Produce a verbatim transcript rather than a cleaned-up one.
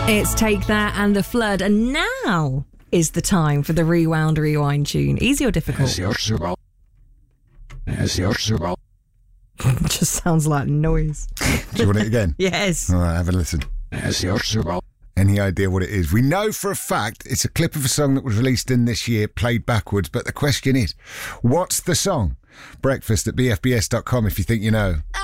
It's Take That and The Flood, and now is the time for the Rewound Rewind tune. Easy or difficult? Just sounds like noise. Do you want it again? Yes. All right, have a listen. Any idea what it is? We know for a fact it's a clip of a song that was released in this year, played backwards, but the question is, what's the song? Breakfast at b f b s dot com if you think you know.